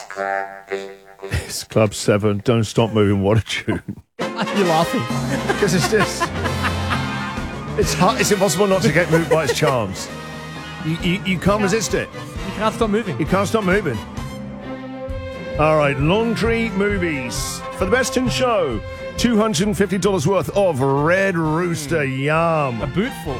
It's Club 7. Don't Stop Moving. What a tune. You're laughing. Because it's just... It's hard. It's impossible not to get moved by its charms. You can't resist it. You can't stop moving. You can't stop moving. All right, laundry movies. For the best in show, $250 worth of Red Rooster. Yum. A boot full.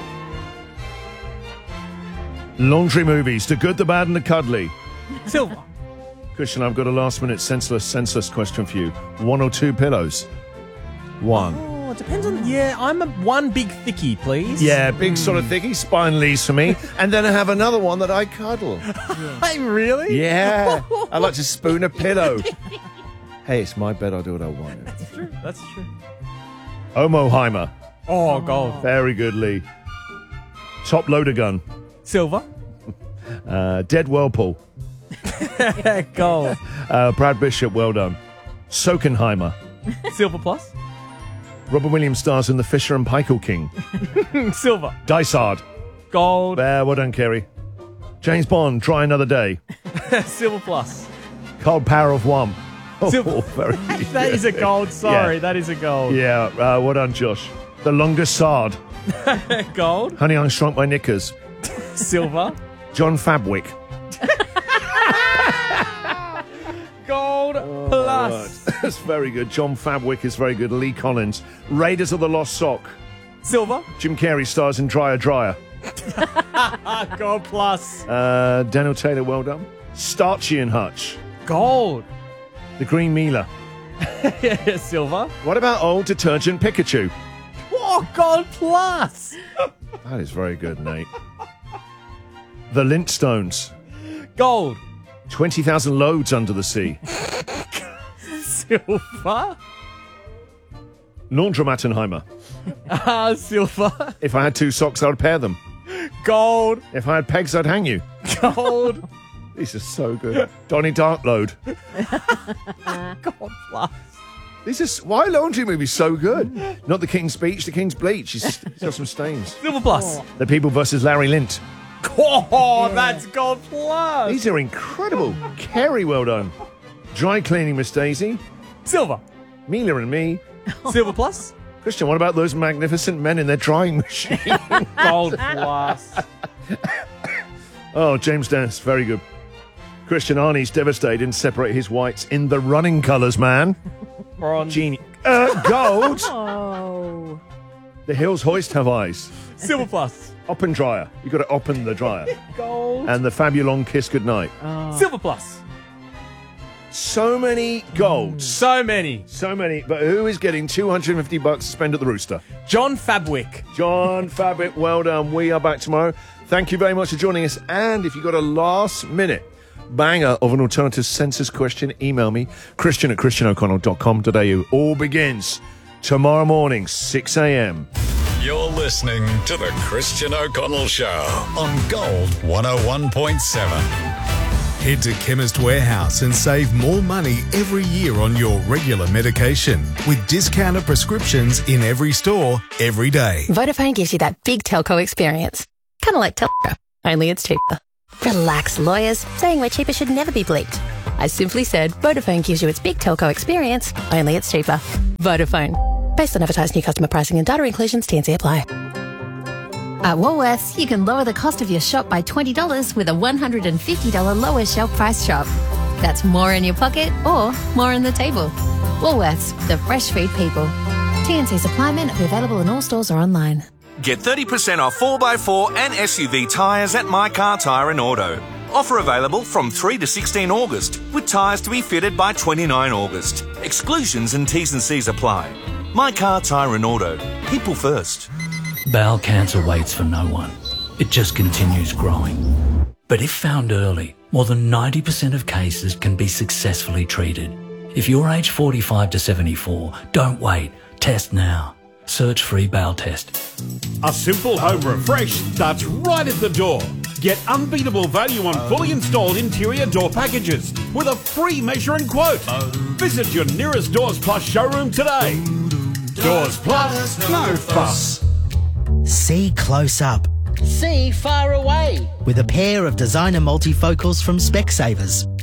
Laundry movies. The good, the bad, and the cuddly. Silver. Christian, I've got a last-minute senseless question for you. 1 or 2 pillows? 1. Oh, it depends on... Yeah, I'm one big thickie, please. Yeah, big sort of thickie, spine leaves for me. And then I have another one that I cuddle. Hey, really? Yeah. I like to spoon a pillow. Hey, it's my bed. I'll do what I want. That's true. That's true. Omoheimer. Oh, gold. Very good, Lee. Top loader gun. Silver. Dead Whirlpool. Gold. Brad Bishop, well done. Sokenheimer. Silver plus. Robin Williams stars in The Fisher and Paykel King. Silver. Dysart. Gold. Well done, Kerry. James Bond, Try Another Day. Silver plus. Cold Power of One. Silver. Very That is a gold. Sorry, Yeah. that is a gold. Yeah, well done, Josh. The Longest Sard. Gold. Honey, I Shrunk My Knickers. Silver. John Fabwick. Gold plus. That's very good. John Fabwick is very good. Lee Collins. Raiders of the Lost Sock. Silver. Jim Carrey stars in Dryer. Gold plus. Daniel Taylor, well done. Starchy and Hutch. Gold. The Green Mealer. Silver. What about Old Detergent Pikachu? Oh, gold plus. That is very good, Nate. The Lintstones. Gold. 20,000 Loads Under the Sea. Silver. Laundromatenheimer. Silver. If I had 2 socks, I would pair them. Gold. If I had pegs, I'd hang you. Gold. These are so good. Donnie Darkload. Gold plus. Why are laundry movies so good? Not The King's Speech, The King's Bleach. He's got some stains. Silver plus. The People versus Larry Lint. Oh, that's gold plus. These are incredible. Kerry, well done. Dry Cleaning, Miss Daisy. Silver. Mila and Me. Silver plus. Christian, what about those magnificent men in their drying machine? Gold plus. Oh, James Dance, very good. Christian, Arnie's devastated, didn't separate his whites in the running colours, man. Bronze. Genius. Gold. Oh. The Hills Hoist have eyes. Silver plus. Oppen dryer. You've got to open the dryer. Gold. And the Fabulon Kiss Goodnight. Silver plus. So many golds. So many. So many. But who is getting $250 to spend at the Rooster? John Fabwick. John Fabwick, well done. We are back tomorrow. Thank you very much for joining us. And if you've got a last-minute banger of an alternative census question, email me, christian@christianoconnell.com.au. All begins tomorrow morning, 6 a.m. You're listening to The Christian O'Connell Show on Gold 101.7. Head to Chemist Warehouse and save more money every year on your regular medication with discounted prescriptions in every store, every day. Vodafone gives you that big telco experience. Kind of like telco, only it's cheaper. Relax, lawyers. Saying we're cheaper should never be bleeped. I simply said Vodafone gives you its big telco experience, only it's cheaper. Vodafone. Based on advertised new customer pricing and data inclusions, T&C apply. At Woolworths, you can lower the cost of your shop by $20 with a $150 lower shelf price shop. That's more in your pocket or more on the table. Woolworths, the fresh food people. T&C supply may not be available in all stores or online. Get 30% off 4x4 and SUV tyres at My Car Tyre and Auto. Offer available from 3 to 16 August, with tyres to be fitted by 29 August. Exclusions and T's and C's apply. My Car Tyre and Auto. People first. Bowel cancer waits for no one. It just continues growing. But if found early, more than 90% of cases can be successfully treated. If you're aged 45 to 74, don't wait. Test now. Search free bowel test. A simple home refresh starts right at the door. Get unbeatable value on fully installed interior door packages with a free measure and quote. Visit your nearest Doors Plus showroom today. Doors Plus, no fuss. See close up. See far away. With a pair of designer multifocals from Specsavers.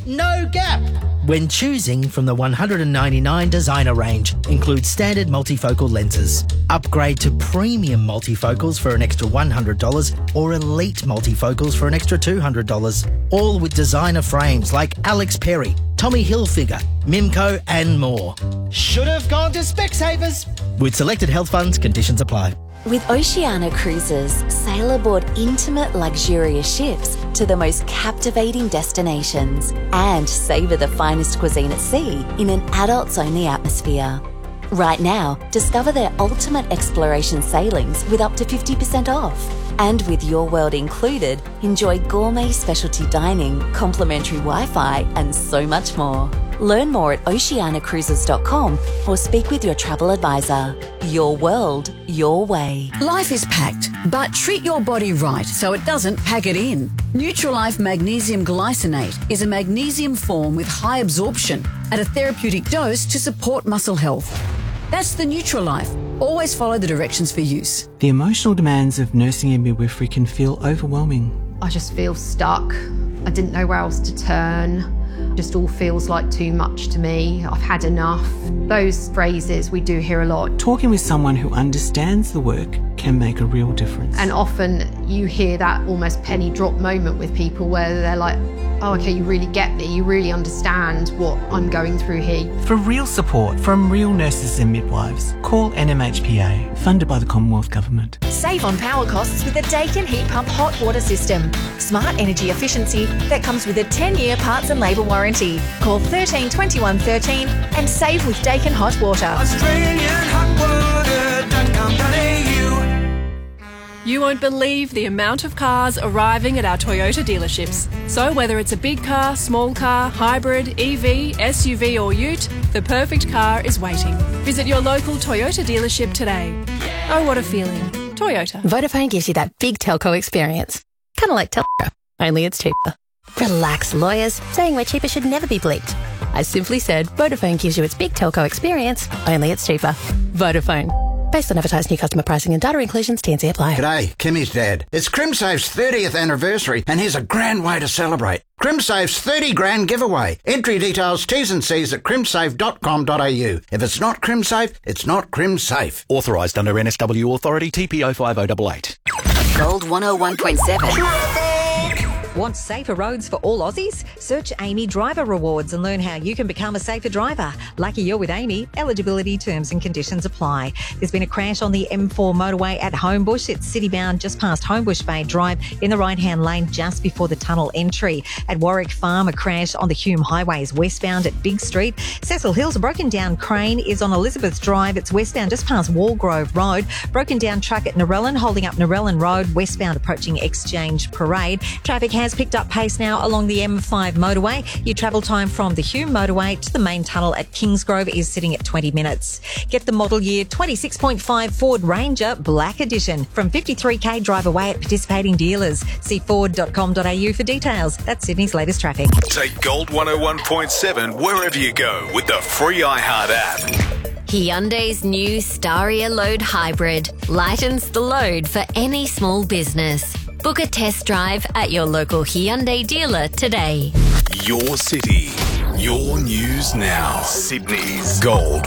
no gap. When choosing from the $199 designer range, includes standard multifocal lenses. Upgrade to premium multifocals for an extra $100 or elite multifocals for an extra $200. All with designer frames like Alex Perry, Tommy Hilfiger, Mimco and more. Should have gone to Specsavers. With selected health funds, conditions apply. With Oceania Cruises, sail aboard intimate, luxurious ships to the most captivating destinations and savour the finest cuisine at sea in an adults-only atmosphere. Right now, discover their ultimate exploration sailings with up to 50% off. And with Your World included, enjoy gourmet specialty dining, complimentary Wi-Fi and so much more. Learn more at oceanacruises.com or speak with your travel advisor. Your world, your way. Life is packed, but treat your body right so it doesn't pack it in. Nutrilife Magnesium Glycinate is a magnesium form with high absorption at a therapeutic dose to support muscle health. That's the Nutrilife. Always follow the directions for use. The emotional demands of nursing and midwifery can feel overwhelming. I just feel stuck. I didn't know where else to turn. Just all feels like too much to me. I've had enough. Those phrases we do hear a lot. Talking with someone who understands the work can make a real difference. And often you hear that almost penny drop moment with people where they're like, oh, okay, you really get me. You really understand what I'm going through here. For real support from real nurses and midwives, call NMHPA, funded by the Commonwealth Government. Save on power costs with the Dakin Heat Pump Hot Water System. Smart energy efficiency that comes with a 10-year parts and labour warranty. Call 13 21 13 and save with Dakin Hot Water. You won't believe the amount of cars arriving at our Toyota dealerships. So whether it's a big car, small car, hybrid, EV, SUV or ute, the perfect car is waiting. Visit your local Toyota dealership today. Oh, what a feeling. Toyota. Vodafone gives you that big telco experience. Kind of like Telco, only it's cheaper. Relax, lawyers. Saying we're cheaper should never be bleeped. I simply said Vodafone gives you its big telco experience, only it's cheaper. Vodafone. Based on advertised new customer pricing and data inclusions, T&C apply. G'day, Kimmy's dad. It's CrimSafe's 30th anniversary, and here's a grand way to celebrate. CrimSafe's 30 grand giveaway. Entry details, T's and C's at crimsafe.com.au. If it's not CrimSafe, it's not CrimSafe. Authorised under NSW Authority, TPO 5088. Gold 101.7. Want safer roads for all Aussies? Search Amy Driver Rewards and learn how you can become a safer driver. Lucky you're with Amy. Eligibility, terms and conditions apply. There's been a crash on the M4 motorway at Homebush. It's city-bound just past Homebush Bay Drive in the right-hand lane just before the tunnel entry. At Warwick Farm, a crash on the Hume Highway is westbound at Big Street. Cecil Hills, a broken-down crane is on Elizabeth Drive. It's westbound just past Walgrove Road. Broken-down truck at Narellan, holding up Narellan Road, westbound approaching Exchange Parade. Traffic has picked up pace now along the M5 motorway. Your travel time from the Hume motorway to the main tunnel at Kingsgrove is sitting at 20 minutes. Get the model year 26.5 Ford Ranger Black Edition from 53k drive away at participating dealers. See ford.com.au for details. That's Sydney's latest traffic. Take Gold 101.7 wherever you go with the free iHeart app. Hyundai's new Staria Load Hybrid lightens the load for any small business. Book a test drive at your local Hyundai dealer today. Your city, your news now. Sydney's Gold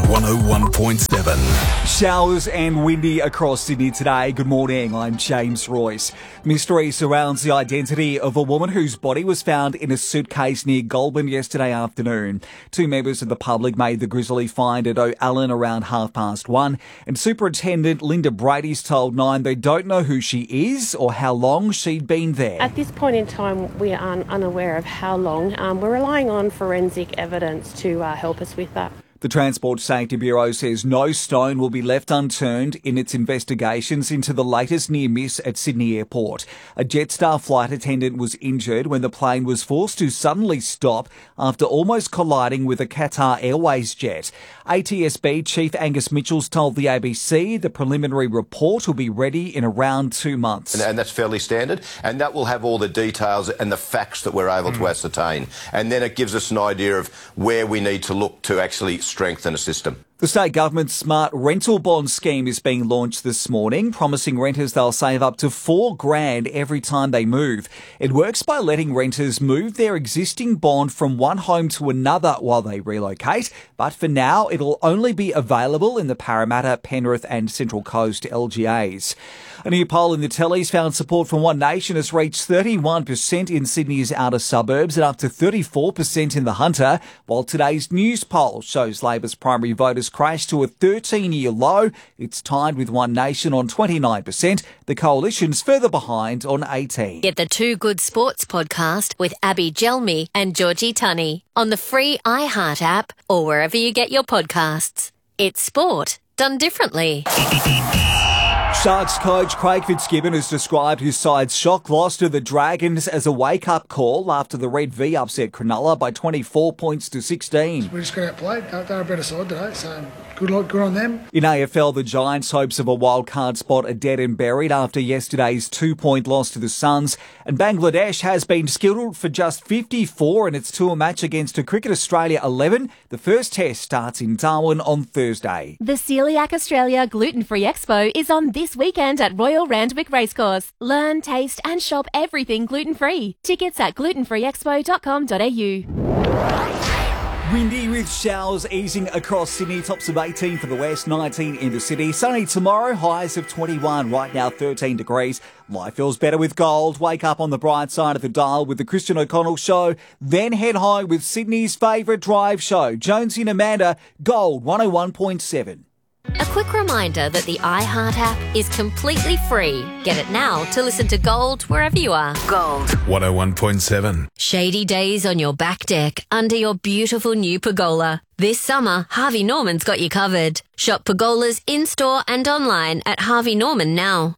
101.7. Showers and windy across Sydney today. Good morning, I'm James Royce. Mystery surrounds the identity of a woman whose body was found in a suitcase near Goulburn yesterday afternoon. Two members of the public made the grisly find at O'Allen around 1:30, and Superintendent Linda Brady's told Nine they don't know who she is or how long she'd been there. At this point in time, we are unaware of how long. We're relying on forensic evidence to help us with that. The Transport Safety Bureau says no stone will be left unturned in its investigations into the latest near miss at Sydney Airport. A Jetstar flight attendant was injured when the plane was forced to suddenly stop after almost colliding with a Qatar Airways jet. ATSB Chief Angus Mitchells told the ABC the preliminary report will be ready in around 2 months. And that's fairly standard, and that will have all the details and the facts that we're able to ascertain. And then it gives us an idea of where we need to look to actually strengthen a system. The state government's smart rental bond scheme is being launched this morning, promising renters they'll save up to $4,000 every time they move. It works by letting renters move their existing bond from one home to another while they relocate, but for now it'll only be available in the Parramatta, Penrith and Central Coast LGAs. A new poll in the tellies found support from One Nation has reached 31% in Sydney's outer suburbs and up to 34% in the Hunter, while today's news poll shows Labor's primary voters crashed to a 13-year low. It's tied with One Nation on 29%. The coalition's further behind on 18%. Get the Two Good Sports podcast with Abby Gelmi and Georgie Tunney on the free iHeart app or wherever you get your podcasts. It's sport done differently. Sharks coach Craig Fitzgibbon has described his side's shock loss to the Dragons as a wake-up call after the Red V upset Cronulla by 24 points to 16. We just got outplayed. They're a better side today, so good on them. In AFL, the Giants' hopes of a wild card spot are dead and buried after yesterday's 2-point loss to the Suns, and Bangladesh has been scheduled for just 54 in its tour match against Cricket Australia 11. The first test starts in Darwin on Thursday. The Celiac Australia Gluten-Free Expo is on this weekend at Royal Randwick Racecourse. Learn, taste and shop everything gluten-free. Tickets at glutenfreeexpo.com.au. Windy with showers easing across Sydney, tops of 18 for the west, 19 in the city. Sunny tomorrow, highs of 21, right now 13 degrees. Life feels better with gold. Wake up on the bright side of the dial with the Christian O'Connell Show. Then head home with Sydney's favourite drive show, Jonesy and Amanda, Gold 101.7. A quick reminder that the iHeart app is completely free. Get it now to listen to Gold wherever you are. Gold 101.7. Shady days on your back deck under your beautiful new pergola. This summer, Harvey Norman's got you covered. Shop pergolas in-store and online at Harvey Norman now.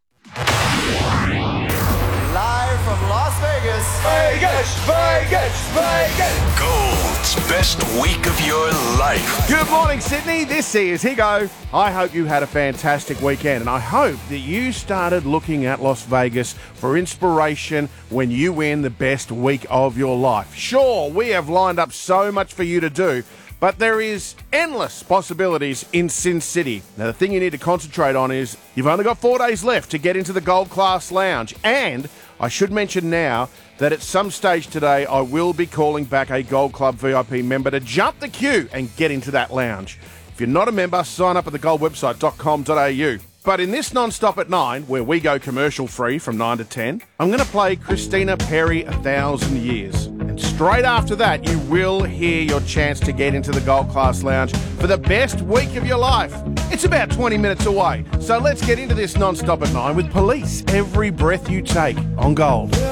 Live from Las Vegas. Vegas, Vegas, Vegas. Gold's best week of your life. Good morning, Sydney. This is Higo. I hope you had a fantastic weekend, and I hope that you started looking at Las Vegas for inspiration when you win the best week of your life. Sure, we have lined up so much for you to do, but there is endless possibilities in Sin City. Now, the thing you need to concentrate on is you've only got 4 days left to get into the Gold Class Lounge. And I should mention now that at some stage today, I will be calling back a Gold Club VIP member to jump the queue and get into that lounge. If you're not a member, sign up at thegoldwebsite.com.au. But in this Non-Stop at 9, where we go commercial-free from 9 to 10, I'm going to play Christina Perri, 1,000 Years. And straight after that, you will hear your chance to get into the Gold Class Lounge for the best week of your life. It's about 20 minutes away. So let's get into this Non-Stop at 9 with Police, Every Breath You Take on Gold.